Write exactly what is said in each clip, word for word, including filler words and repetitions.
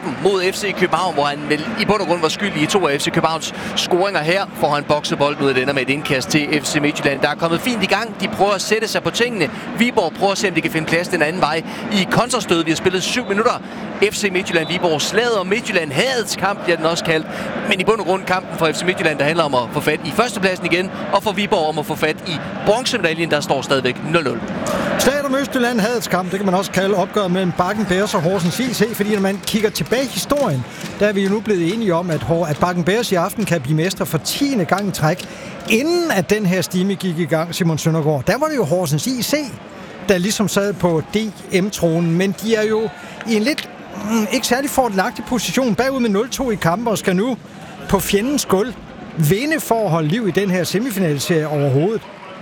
kampen mod F C København, hvor han vel i bund og grund var skyldig i to af F C Københavns scoringer. Her får han bokset bolden ud, og det ender med et indkast til F C Midtjylland, der er kommet fint i gang. De prøver at sætte sig på tingene. Viborg prøver at se, om de kan finde plads den anden vej i kontrastød. Vi har spillet syv minutter. F C Midtjylland, Viborg, slaget om Midtjylland, hadets kamp, bliver den også kaldt. Men i bund og grund kampen for F C Midtjylland, der handler om at få fat i førstepladsen igen, og for Viborg om at få fat i bronzemedaljen, der står stadigvæk nul nul. Slaget om Østjylland, hadets kamp, det kan man også kalde opgøret mellem Bakken Bears og Horsens I C, fordi når man kigger tilbage i historien, der er vi jo nu blevet enige om, at, at Bakken Bears i aften kan blive mestre for tiende gang i træk. Inden at den her stime gik i gang, Simon Søndergaard, der var det jo Horsens I C, der ligesom sad på D M-tronen, men de er jo i en lidt mm, ikke særlig fordelagtig position bagud med nul to i kampen og skal nu på fjendens gulv vinde for at holde liv i den her semifinalserie overhovedet.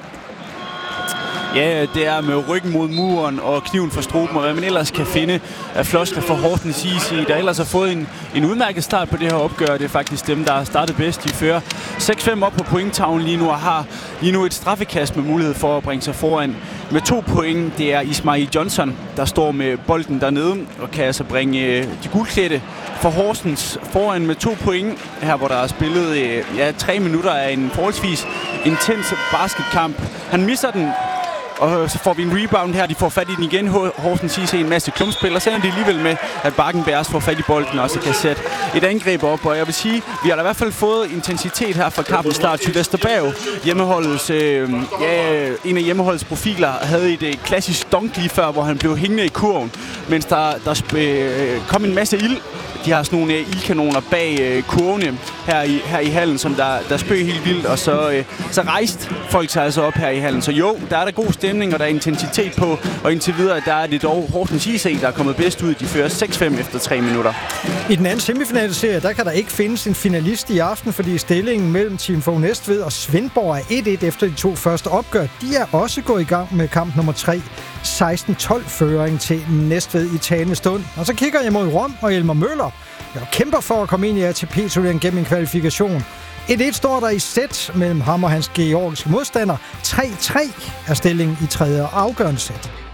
Ja, det er med ryggen mod muren og kniven for struben, og hvad man ellers kan finde af floskler for Horsens I C, der ellers har fået en, en udmærket start på det her opgør. Det er faktisk dem, der har startet bedst. De fører seks fem op på pointtavlen lige nu og har lige nu et straffekast med mulighed for at bringe sig foran med to point. Det er Ismail Johnson, der står med bolden dernede og kan altså bringe de guldklædte for Horsens foran med to point. Her hvor der er spillet ja, tre minutter af en forholdsvis intens basketkamp. Han misser den, og så får vi en rebound her. De får fat i den igen. Horsens I C en masse klumpspil, og så ender de alligevel med, at Bakken Bears får fat i bolden og så kan sætte et angreb op. Og jeg vil sige, vi har da i hvert fald fået intensitet her fra kampen start. Til Vesterberg, hjemmeholdets, øh, ja, en af hjemmeholdets profiler, havde et øh, klassisk dunk lige før, hvor han blev hængende i kurven, mens der, der øh, kom en masse ild. De har sådan nogle øh, ildkanoner bag øh, kurvene her i, her i hallen, som der, der spøg helt vildt, og så, øh, så rejste folk sig altså op her i hallen. Så jo, der er der god stemning, og der er intensitet på, og indtil videre, der er det dog Horsens I C, der er kommet bedst ud. De fører seks fem efter tre minutter. I den anden semifinalserie, der kan der ikke findes en finalist i aften, fordi stillingen mellem Team Fogh Næstved og Svendborg er et et efter de to første opgør. De er også gået i gang med kamp nummer tre. seksten tolv føring til Næstved i talende stund. Og så kigger jeg mod Rom og Elmer Møller. Jeg kæmper for at komme ind i A T P-turneringen gennem en kvalifikation. et et står der i sæt mellem ham og hans georgiske modstander. tre tre er stillingen i tredje og afgørende sæt.